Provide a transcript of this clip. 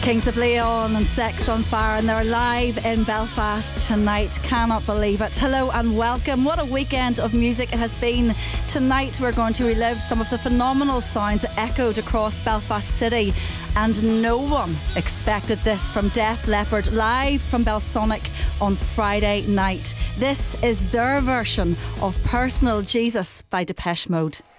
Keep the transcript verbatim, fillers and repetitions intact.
Kings of Leon and Sex on Fire, and they're live in Belfast tonight. Cannot believe it. Hello and welcome. What a weekend of music it has been. Tonight we're going to relive some of the phenomenal sounds that echoed across Belfast City, and no one expected this from Def Leppard live from Belsonic on Friday night. This is their version of Personal Jesus by Depeche Mode.